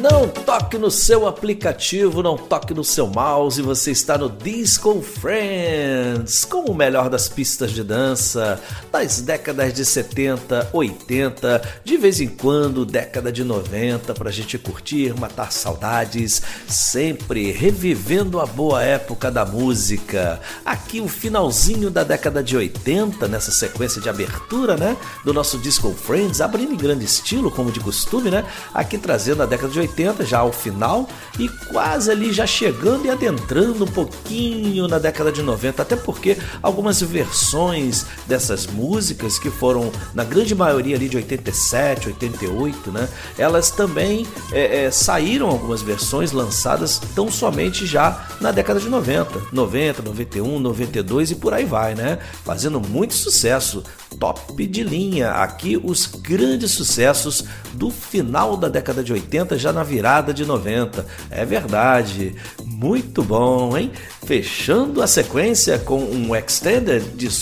Não toque no seu aplicativo, não toque no seu mouse, você está no Disco Friends, com o melhor das pistas de dança das décadas de 70, 80, de vez em quando década de 90, pra gente curtir, matar saudades, sempre revivendo a boa época da música. Aqui o finalzinho da década de 80, nessa sequência de abertura, né, do nosso Disco Friends, abrindo em grande estilo, como de costume, né, aqui trazendo a década de 80 já ao final e quase ali já chegando e adentrando um pouquinho na década de 90, até porque algumas versões dessas músicas que foram na grande maioria ali de 87, 88, né, elas também saíram algumas versões lançadas tão somente já na década de 90, 91, 92 e por aí vai, né, fazendo muito sucesso, top de linha, aqui os grandes sucessos do final da década de 80, já na virada de 90, é verdade, muito bom, hein? Fechando a sequência com um extended de